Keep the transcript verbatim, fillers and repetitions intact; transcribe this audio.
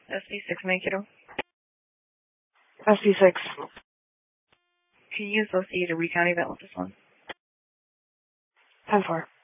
S D six Mankato. S D six. Can you associate a recount event with this one? ten four.